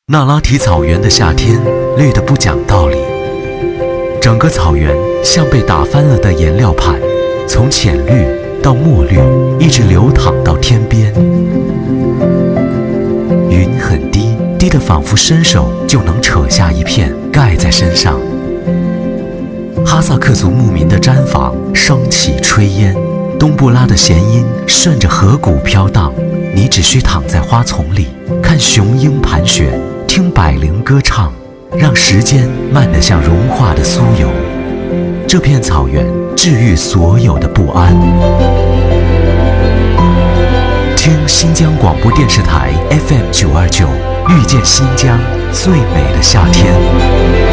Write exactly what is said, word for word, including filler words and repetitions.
那拉提草原的夏天绿得不讲道理，整个草原像被打翻了的颜料盘，从浅绿到墨绿，一直流淌到天边。云很低，低得仿佛伸手就能扯下一片盖在身上。哈萨克族牧民的毡房升起炊烟，冬不拉的弦音顺着河谷飘荡，你只需躺在花丛里，看雄鹰盘旋，听百灵歌唱，让时间慢得像融化的酥油。这片草原治愈所有的不安。听新疆广播电视台 F M 九二九，遇见新疆最美的夏天。